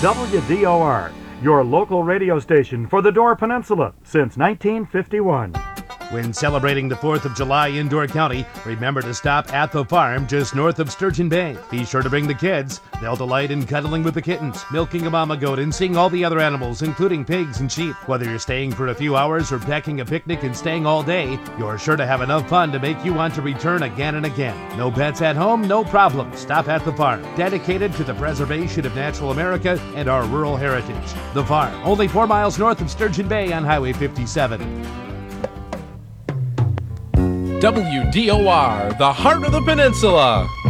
WDOR, your local radio station for the Door Peninsula since 1951. When celebrating the 4th of July in Door County, remember to stop at the farm just north of Sturgeon Bay. Be sure to bring the kids. They'll delight in cuddling with the kittens, milking a mama goat, and seeing all the other animals, including pigs and sheep. Whether you're staying for a few hours or packing a picnic and staying all day, you're sure to have enough fun to make you want to return again and again. No pets at home? No problem. Stop at the farm, dedicated to the preservation of natural America and our rural heritage. The farm, only 4 miles north of Sturgeon Bay on Highway 57. WDOR, the heart of the peninsula.